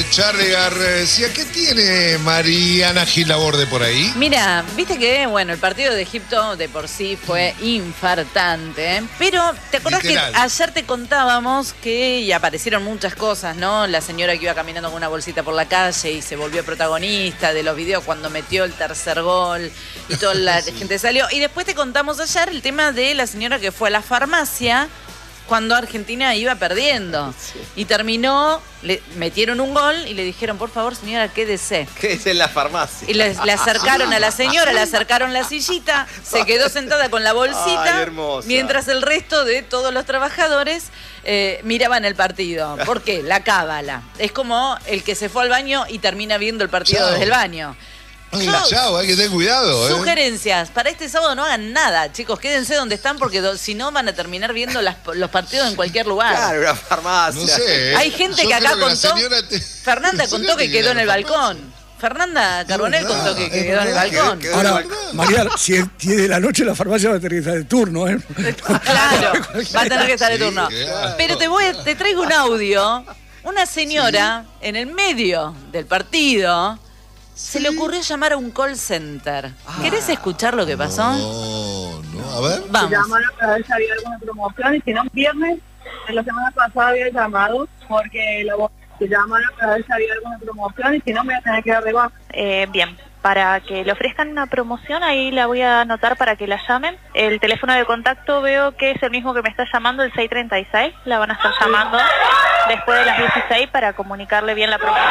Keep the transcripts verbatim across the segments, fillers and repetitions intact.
eh, Charly García, ¿qué tiene Mariana Gil Laborde por ahí? Mira, viste que, bueno, el partido de Egipto de por sí fue infartante, ¿eh? Pero, ¿te acordás Literal. que ayer te contábamos que y aparecieron muchas cosas, ¿no? La señora que iba caminando con una bolsita por la calle y se volvió protagonista de los videos cuando metió el tercer gol y toda la sí. gente salió. Y después te contamos ayer el tema de la señora que fue a la farmacia cuando Argentina iba perdiendo. Sí. Y terminó, le metieron un gol y le dijeron, por favor, señora, quédese. Quédese en la farmacia. Y le, le acercaron a la señora, le acercaron la sillita, se quedó sentada con la bolsita, Ay, mientras el resto de todos los trabajadores eh, miraban el partido. ¿Por qué? La cábala. Es como el que se fue al baño y termina viendo el partido Chao. desde el baño. Ay, chao, hay que tener cuidado. ¿eh? Sugerencias. Para este sábado no hagan nada, chicos. Quédense donde están porque do, si no van a terminar viendo las, los partidos en cualquier lugar. Claro, una farmacia. No sé. ¿eh? Hay gente Yo que acá que contó. Te... Fernanda contó que quedó en el balcón. Fernanda Carbonell contó que quedó verdad, en el balcón. Quedó, quedó Ahora, María, si es diez de la noche la farmacia va a tener que estar de turno, ¿eh? Claro, va a tener que estar de turno. Sí, pero te voy, te traigo un audio. Una señora sí. en el medio del partido. Se le ocurrió llamar a un call center. Ah, ¿Querés escuchar lo que pasó? No, no, a ver. Vamos. Llamaron para ver si había alguna promoción y si no, viernes, en la semana pasada había llamado porque lo que llamaron para ver si había alguna promoción y si no me voy a tener que dar de baja. Eh, bien, para que le ofrezcan una promoción, ahí la voy a anotar para que la llamen. El teléfono de contacto veo que es el mismo que me está llamando, el seis treinta y seis. La van a estar llamando después de las dieciséis para comunicarle bien la promoción.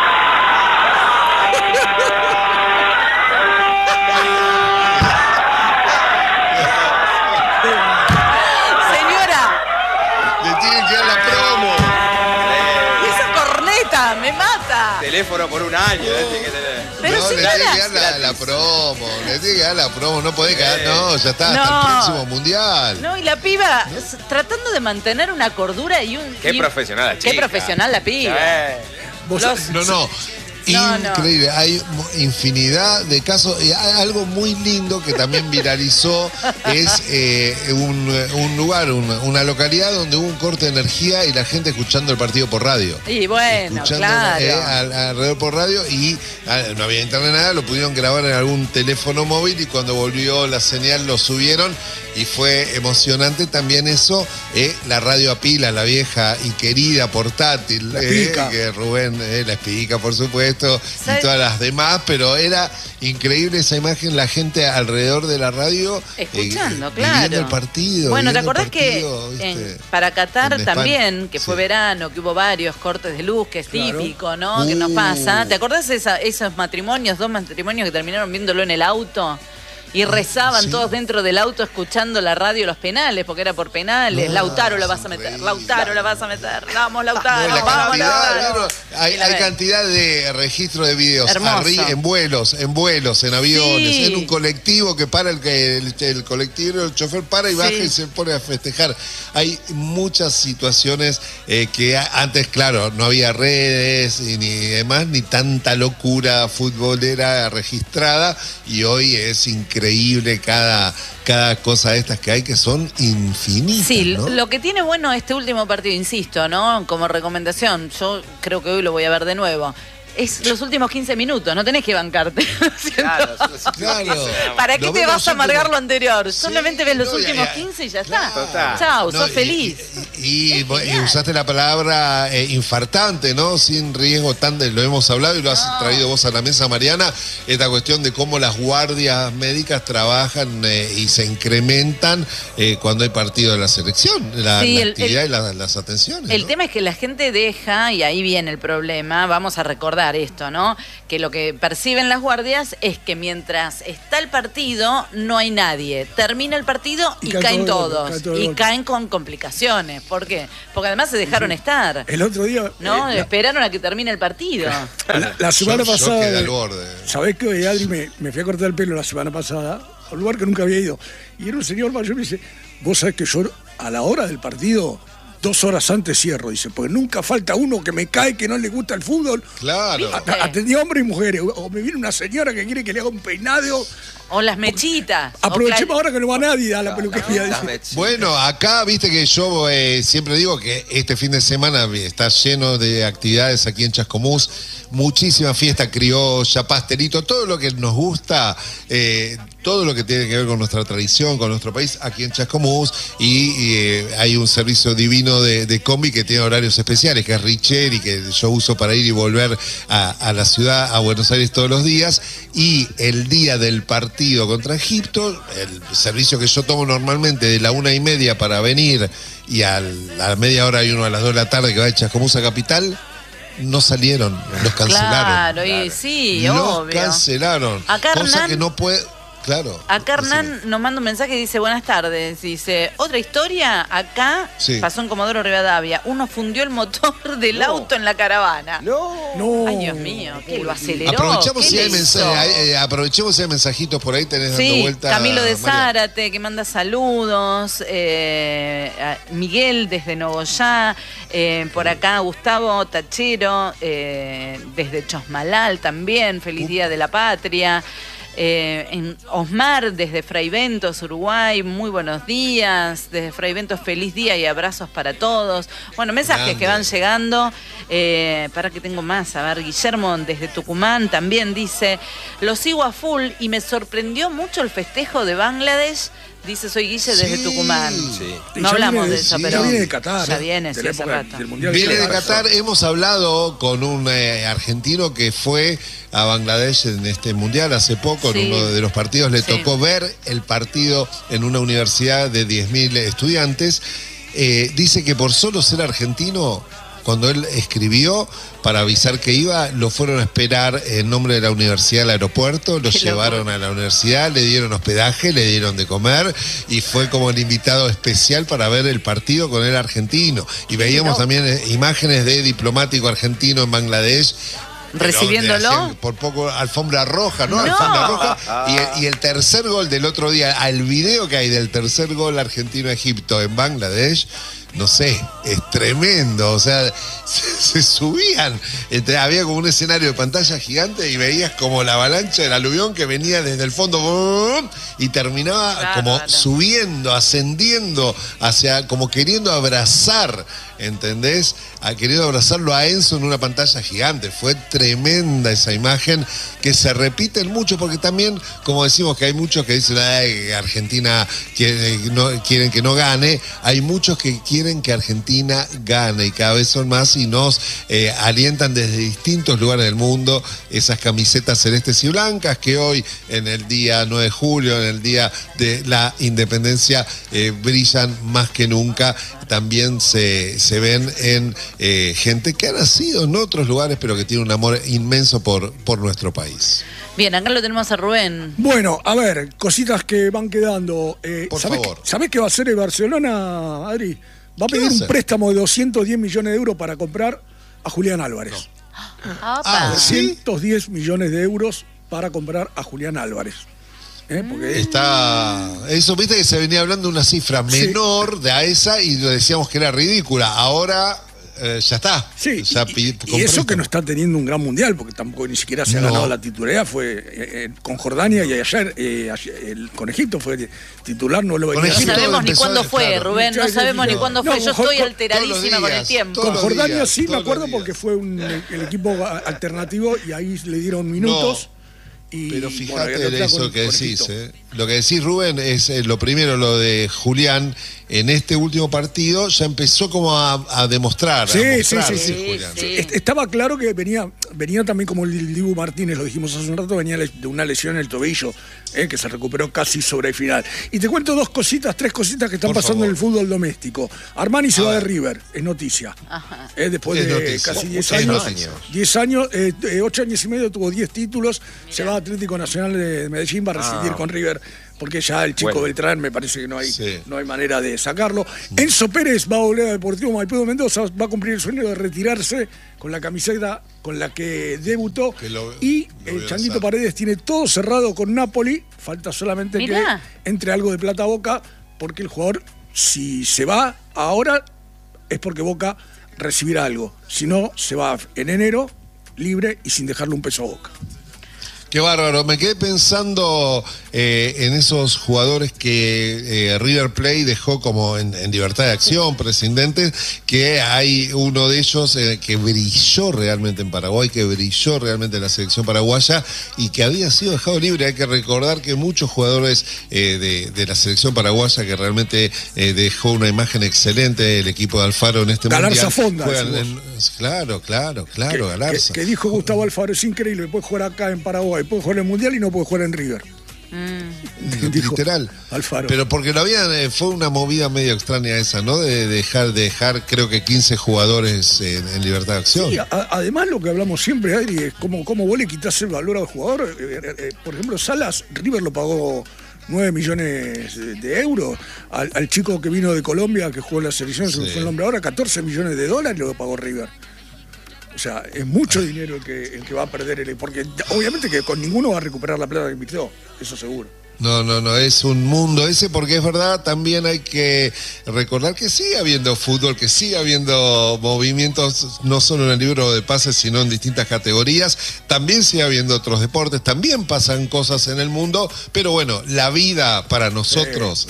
Señora, le tienen que dar la promo. Esa corneta me mata. Teléfono por un año, ¿eh? Tiene que tener. Pero no, señora, le tiene que dar la, la promo, le tiene que dar la promo, no podés quedar, no, ya está, no. hasta el próximo mundial. No, y la piba ¿no? tratando de mantener una cordura y un... Qué y, profesional la chica. Qué profesional la piba. Sí. Los, no, no. No, Increíble, no. Hay infinidad de casos. Y hay algo muy lindo que también viralizó es eh, un, un lugar, una, una localidad donde hubo un corte de energía y la gente escuchando el partido por radio. Y bueno, claro. Eh, al, alrededor por radio y a, no había internet nada, lo pudieron grabar en algún teléfono móvil y cuando volvió la señal lo subieron y fue emocionante también eso, eh, la radio a pila, la vieja y querida portátil, la eh, espica. que Rubén, eh, la espica por supuesto. Y todas las demás, pero era increíble esa imagen, la gente alrededor de la radio escuchando, eh, claro, viendo el partido. Bueno, ¿te acordás partido, que en, para Qatar también, que fue sí. verano, que hubo varios cortes de luz, que es claro. típico, ¿no? Uh. Que nos pasa. ¿Te acordás de esa, esos matrimonios, dos matrimonios que terminaron viéndolo en el auto? Y rezaban sí. todos dentro del auto escuchando la radio los penales, porque era por penales. No, Lautaro la vas a meter, Lautaro la vas a meter. Vamos, Lautaro, no, vamos, cantidad, Lautaro. Hay, hay cantidad de registro de videos arri- en vuelos, en vuelos, en aviones, sí. en un colectivo que para el, el, el colectivo, el chofer para y baja sí. y se pone a festejar. Hay muchas situaciones eh, que antes, claro, no había redes y ni demás, ni tanta locura futbolera registrada y hoy es increíble. Increíble cada, cada cosa de estas que hay que son infinitas. Sí, ¿no? Lo que tiene bueno este último partido, insisto, ¿no? Como recomendación, yo creo que hoy lo voy a ver de nuevo. Es los últimos quince minutos, no tenés que bancarte. Claro, claro. ¿Para qué lo te vas a amargar últimos... lo anterior? Sí, Solamente ves los no, últimos ya, ya. quince y ya Claro. está. Chao, no, sos y, feliz. Y, y, y usaste la palabra eh, infartante, ¿no? Sin riesgo tan de, lo hemos hablado y lo has no. traído vos a la mesa, Mariana, esta cuestión de cómo las guardias médicas trabajan eh, y se incrementan eh, cuando hay partido de la selección, la, sí, la el, actividad el, y la, las atenciones. El ¿no? tema es que la gente deja, y ahí viene el problema, vamos a recordar esto, ¿no? Que lo que perciben las guardias es que mientras está el partido no hay nadie. Termina el partido y, y caen, caen todos. Caen todo y golpe. Caen con complicaciones. ¿Por qué? Porque además se dejaron sí. estar. El otro día... ¿No? Eh, Esperaron la... a que termine el partido. La, la semana yo, pasada... Yo al borde. ¿Sabés que hoy, Adri, me, me fui a cortar el pelo la semana pasada a un lugar que nunca había ido? Y era un señor mayor y me dice, vos sabés que yo a la hora del partido... Dos horas antes cierro, dice, porque nunca falta uno que me cae que no le gusta el fútbol. Claro. Atendí a hombres y mujeres. O me viene una señora que quiere que le haga un peinado. O las mechitas. Aprovechemos ahora que no va nadie a la peluquería. No, bueno, acá viste que yo eh, siempre digo que este fin de semana está lleno de actividades aquí en Chascomús, muchísima fiesta criolla, pastelito, todo lo que nos gusta, eh, todo lo que tiene que ver con nuestra tradición, con nuestro país, aquí en Chascomús, y, y eh, hay un servicio divino de, de combi que tiene horarios especiales, que es Richel, y que yo uso para ir y volver a, a la ciudad, a Buenos Aires todos los días, y el día del partido contra Egipto, el servicio que yo tomo normalmente de la una y media para venir, y al, a la media hora hay uno a las dos de la tarde que va de Chascomús a Capital, no salieron, los cancelaron. Claro, y sí, los obvio. cancelaron. Acá cosa Hernán, que no puede... Claro. Acá Hernán nos manda un mensaje y dice, buenas tardes. Dice, otra historia, acá sí. pasó en Comodoro Rivadavia. Uno fundió el motor del no. auto en la caravana. No. no. Ay, Dios mío, que lo aceleró. Aprovechamos si hay, mensaje, eh, aprovechemos si hay mensajitos por ahí, tenés sí, dando vuelta. Camilo de María. Zárate, que manda saludos. Eh, Miguel desde Nogoyá. Eh, por acá Gustavo Tachero, eh, desde Chosmalal también. Feliz Día de la Patria. Eh, en Osmar desde Fraiventos, Uruguay, muy buenos días. Desde Fraiventos, feliz día y abrazos para todos. Bueno, mensajes Grande. que van llegando. Eh, para que tengo más. A ver, Guillermo desde Tucumán también dice: los sigo a full y me sorprendió mucho el festejo de Bangladesh. Dice, soy Guille desde sí. Tucumán. Sí. No hablamos de, de eso, sí. pero... Ya viene de Qatar. Ya viene, de sí, hace rato. Viene de Qatar. Hemos hablado con un eh, argentino que fue a Bangladesh en este mundial hace poco. Sí. En uno de los partidos le sí. tocó ver el partido en una universidad de diez mil estudiantes. Eh, dice que por solo ser argentino, cuando él escribió para avisar que iba, lo fueron a esperar en nombre de la universidad al aeropuerto, lo llevaron a la universidad, le dieron hospedaje, le dieron de comer, y fue como el invitado especial para ver el partido con el argentino. Y veíamos no. también imágenes de diplomático argentino en Bangladesh, recibiéndolo por poco alfombra roja, ¿no? no. Alfombra roja. Y el, y el tercer gol del otro día, al video que hay del tercer gol argentino-Egipto en Bangladesh, no sé, es tremendo, o sea, se, se subían, este, había como un escenario de pantalla gigante y veías como la avalancha del aluvión que venía desde el fondo ¡bum! Y terminaba claro, como claro. subiendo, ascendiendo, hacia, como queriendo abrazar, ¿entendés? A, queriendo abrazarlo a Enzo en una pantalla gigante. Fue tremenda esa imagen, que se repiten mucho, porque también, como decimos que hay muchos que dicen que Argentina quiere, no, quieren que no gane, hay muchos que quieren que Argentina gane, y cada vez son más, y nos eh, alientan desde distintos lugares del mundo esas camisetas celestes y blancas que hoy, en el día nueve de julio, en el día de la independencia, eh, brillan más que nunca. También se, se ven en eh, gente que ha nacido en otros lugares, pero que tiene un amor inmenso por, por nuestro país. Bien, acá lo tenemos a Rubén. Bueno, a ver, cositas que van quedando. Eh, por ¿sabés favor. Que, ¿Sabés qué va a hacer el Barcelona, Adri? Va a pedir un préstamo de doscientos diez millones de euros para comprar a Julián Álvarez. No. Ah, doscientos diez millones de euros para comprar a Julián Álvarez. ¿Eh? Porque está eso, viste que se venía hablando de una cifra menor sí. de a esa, y lo decíamos que era ridícula. Ahora eh, ya está. Sí, ya y, y, y eso que no está teniendo un gran mundial, porque tampoco ni siquiera se ha no. ganado la titularidad. Fue eh, eh, con Jordania, y ayer, eh, ayer el, con Egipto fue titular. No lo venía. No sabemos ni cuándo fue, claro. Rubén, no sabemos no. ni cuándo fue. No, Yo estoy con, alteradísima días, con el tiempo. Con Jordania días, sí me acuerdo, porque fue un, el equipo alternativo y ahí le dieron minutos. No. Y, Pero fíjate bueno, en eso con, que decís, eh. lo que decís, Rubén, es eh, lo primero, lo de Julián, en este último partido ya empezó como a, a demostrar. Sí, a mostrar, sí, sí, sí, sí. Estaba claro que venía, venía también como el Dibu Martínez, lo dijimos hace un rato, venía de una lesión en el tobillo, eh, que se recuperó casi sobre el final. Y te cuento dos cositas, tres cositas que están Por pasando favor. en el fútbol doméstico. Armani se a va ver. de River, es noticia. Eh, después es de noticia. casi diez años. diez años, eh, ocho años y medio, tuvo diez títulos, Mirá. se va a Atlético Nacional de Medellín, va a residir ah. con River, porque ya el chico bueno. Beltrán me parece que no hay, sí. no hay manera de sacarlo. Enzo Pérez va a volver a Deportivo Maipú de Mendoza, va a cumplir el sueño de retirarse con la camiseta con la que debutó. Que lo, y lo el Changuito Paredes tiene todo cerrado con Napoli, falta solamente Mirá. que entre algo de plata a Boca, porque el jugador, si se va ahora, es porque Boca recibirá algo. Si no, se va en enero, libre y sin dejarle un peso a Boca. Qué bárbaro. Me quedé pensando eh, en esos jugadores que eh, River Plate dejó como en, en libertad de acción, prescindentes, que hay uno de ellos eh, que brilló realmente en Paraguay, que brilló realmente en la selección paraguaya y que había sido dejado libre. Hay que recordar que muchos jugadores eh, de, de la selección paraguaya que realmente eh, dejó una imagen excelente el equipo de Alfaro en este Galarza mundial. Fonda, en, claro, claro, claro, que, Galarza. Que, que dijo Gustavo Alfaro, es increíble, puede jugar acá en Paraguay, puede jugar en el Mundial y no puede jugar en River. Mm. Dijo literal Alfaro. Pero porque lo habían, fue una movida medio extraña esa, ¿no? De dejar, de dejar creo que quince jugadores en, en libertad de acción. Sí, a, además lo que hablamos siempre, Adri, es cómo, cómo vos le quitas el valor al jugador. Eh, eh, por ejemplo, Salas, River lo pagó nueve millones de euros. Al, al chico que vino de Colombia, que jugó en la selección, sí. Se me fue el nombre ahora, catorce millones de dólares lo pagó River. O sea, es mucho dinero el que, el que va a perder, el, porque obviamente que con ninguno va a recuperar la plata que invirtió, eso seguro. No, no, no, es un mundo ese, porque es verdad, también hay que recordar que sigue habiendo fútbol, que sigue habiendo movimientos, no solo en el libro de pases, sino en distintas categorías, también sigue habiendo otros deportes, también pasan cosas en el mundo, pero bueno, la vida para nosotros,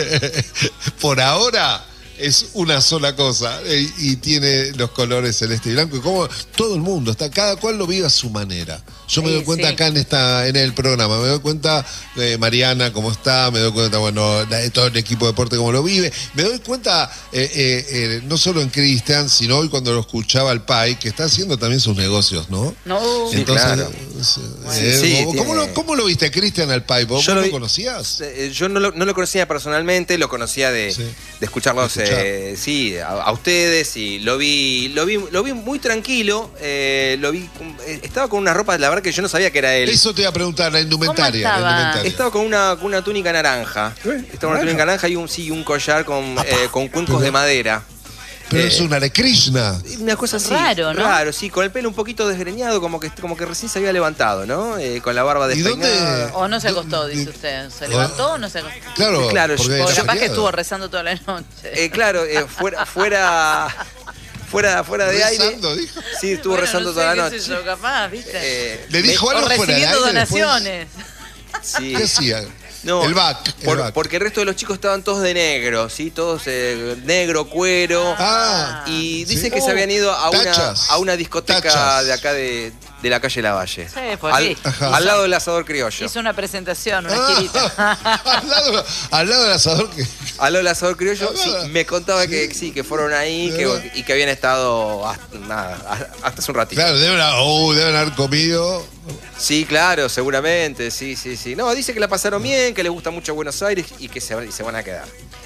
sí. Por ahora... es una sola cosa y, y tiene los colores celeste y blanco y como todo el mundo está, cada cual lo vive a su manera. Yo me sí, doy cuenta sí. acá en esta en el programa, me doy cuenta de Mariana cómo está, me doy cuenta, bueno, de todo el equipo de deporte cómo lo vive, me doy cuenta eh, eh, eh, no solo en Cristian, sino hoy cuando lo escuchaba al Pai, que está haciendo también sus negocios, ¿no? No, sí, Entonces, claro. Eh, sí, sí, ¿cómo, tiene... lo, ¿Cómo lo viste, Cristian, al Pai? ¿Vos, yo ¿vos lo, lo conocías? Eh, yo no lo, no lo conocía personalmente, lo conocía de, sí. de escucharlos. Eh, sí, a, a ustedes y lo vi, lo vi, lo vi muy tranquilo, eh, lo vi, estaba con una ropa, la verdad que yo no sabía que era él. Eso te iba a preguntar, la indumentaria. Estaba? La indumentaria. Estaba con una, con una túnica naranja, ¿Eh? estaba con una túnica naranja y un, sí, un collar con, eh, con cuencos pero, de madera. Pero eh, es una de Krishna. Una cosa así. Raro, ¿no? Raro, sí, con el pelo un poquito desgreñado, como que, como que recién se había levantado, ¿no? Eh, con la barba despeinada. O no se acostó, dice usted. ¿Se levantó o no se acostó? Claro, claro, porque capaz feriado. Que estuvo rezando toda la noche. Eh, claro, eh, fuera, fuera, fuera, fuera de rezando, aire. Dijo. Sí, estuvo bueno, rezando no sé, toda la qué noche. Sé yo, capaz, ¿viste? Eh, Le dijo me, algo o fuera de recibiendo aire donaciones. Sí. ¿Qué hacía? No, el back, por, el back. Porque el resto de los chicos estaban todos de negro, ¿sí? Todos eh, negro, cuero. Ah, y dice ¿sí? que uh, se habían ido a una, tachas, a una discoteca tachas. de acá de, de la calle Lavalle. Sí, pues al, sí. al lado del asador criollo. Hizo una presentación, una Ah, girita. al, lado, al lado del asador que... Al lado del asador criollo, sí, me contaba sí. que sí, que fueron ahí que, y que habían estado hasta, nada, hasta hace un ratito. Claro, deben, oh, deben haber comido... Sí, claro, seguramente, sí, sí, sí. No, dice que la pasaron bien, que les gusta mucho Buenos Aires y que se, y se van a quedar.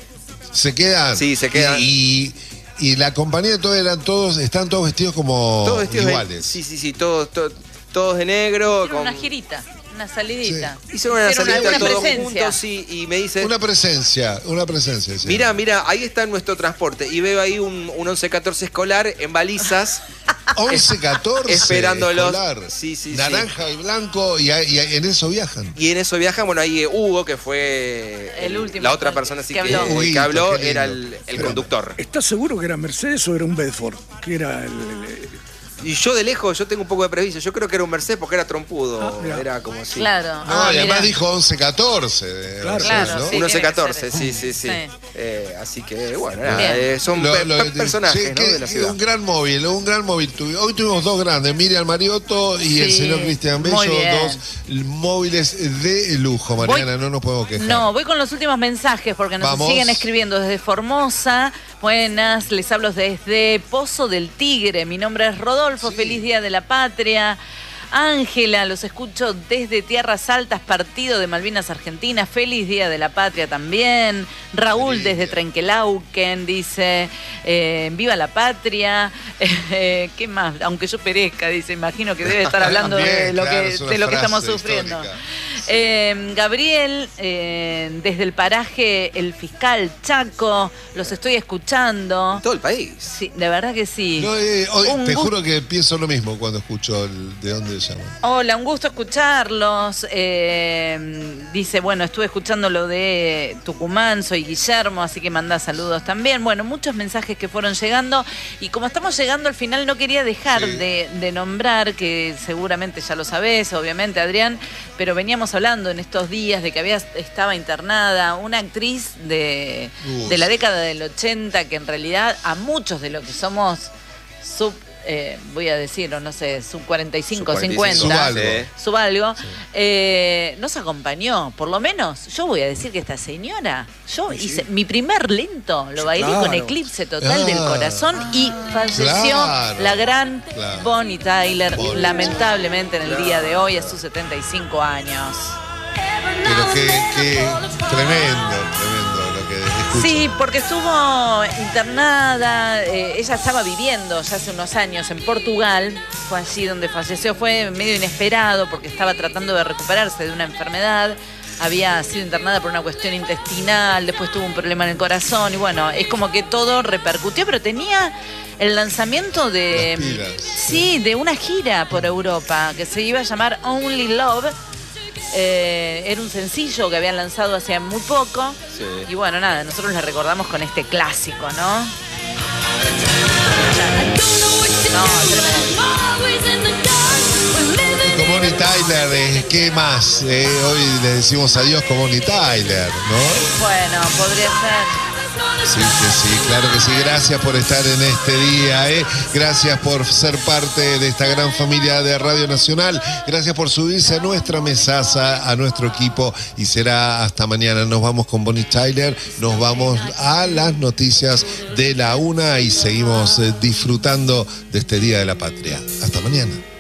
¿Se quedan? Sí, se quedan. Y, y, y la compañía de todos eran todos, están todos vestidos como todos vestidos iguales. De, sí, sí, sí, todos, todos, todos de negro. Con con... una girita. Una salidita. Sí. Hicieron una Hicieron salidita todos presencia. juntos y, y me dice... Una presencia, una presencia. Sí. Mira, mira, ahí está nuestro transporte. Y veo ahí un, un once catorce escolar en balizas. once catorce Esperándolos. Escolar. Sí, sí, Naranja sí. y blanco y, y en eso viajan. Y en eso viajan, bueno, ahí Hugo, que fue el, el último, la otra persona así que, que habló, Uy, que habló era el, el conductor. ¿Estás seguro que era Mercedes o era un Bedford? Que era el... el... Y yo de lejos, yo tengo un poco de prejuicio. Yo creo que era un Mercedes porque era trompudo. Ah, era como así. Claro. No, ah, y además mirá. dijo once catorce. Claro, claro, ¿no? sí, un once ser. catorce, sí, sí, sí. sí. Eh, así que, bueno, nada, eh, son lo, pe lo, pe personajes, sí, ¿no? que, de la ciudad. Un gran móvil, un gran móvil. Hoy tuvimos dos grandes, Miriam Mariotto y sí, el señor Cristian Bello, dos móviles de lujo, Mariana, voy, no nos podemos quejar. No, voy con los últimos mensajes porque nos Vamos. siguen escribiendo desde Formosa. Buenas, les hablo desde Pozo del Tigre. Mi nombre es Rodolfo, sí. Feliz Día de la Patria. Ángela, los escucho desde Tierras Altas, partido de Malvinas Argentina. Feliz Día de la Patria también. Raúl desde Trenquelauquen dice, eh, viva la patria. Eh, ¿Qué más? Aunque yo perezca, dice, imagino que debe estar hablando Bien, de lo, claro, que, de lo que estamos sufriendo. Eh, Gabriel, eh, desde el paraje El Fiscal Chaco, los estoy escuchando. Todo el país. Sí, de verdad que sí. Yo, eh, hoy, te gusto. juro que pienso lo mismo cuando escucho el, de dónde se llama. Hola, un gusto escucharlos. Eh, dice, bueno, estuve escuchando lo de Tucumán, soy Guillermo, así que manda saludos también. Bueno, muchos mensajes que fueron llegando. Y como estamos llegando al final, no quería dejar sí. de, de nombrar, que seguramente ya lo sabés, obviamente, Adrián, pero veníamos hablando en estos días de que había, estaba internada una actriz de, de la década del ochenta, que en realidad a muchos de los que somos sub... Eh, voy a decir, no sé, sub cuarenta y cinco, sub cincuenta, sub algo, sub algo sí. eh, nos acompañó, por lo menos, yo voy a decir que esta señora, yo sí. hice mi primer lento, lo bailé claro. con Eclipse Total ah, del Corazón y falleció claro, la gran claro. Bonnie Tyler, Bonnie. lamentablemente en el claro. día de hoy a sus setenta y cinco años. Pero qué, qué tremendo, tremendo lo que escucho. Sí, porque estuvo internada, eh, ella estaba viviendo ya hace unos años en Portugal, fue allí donde falleció, fue medio inesperado porque estaba tratando de recuperarse de una enfermedad, había sido internada por una cuestión intestinal, después tuvo un problema en el corazón y bueno, es como que todo repercutió, pero tenía el lanzamiento de, pilas, sí, de una gira por Europa que se iba a llamar Only Love. Eh, era un sencillo que habían lanzado hace muy poco sí. y bueno, nada, nosotros la recordamos con este clásico, ¿no? No, tremendo. Bonnie Tyler, eh, ¿qué más? Eh, hoy le decimos adiós con Bonnie Tyler, ¿no? Bueno, podría ser. Sí, que sí, claro que sí. Gracias por estar en este día, ¿eh? Gracias por ser parte de esta gran familia de Radio Nacional. Gracias por subirse a nuestra mesaza, a nuestro equipo. Y será hasta mañana. Nos vamos con Bonnie Tyler. Nos vamos a las noticias de la una y seguimos disfrutando de este Día de la Patria. Hasta mañana.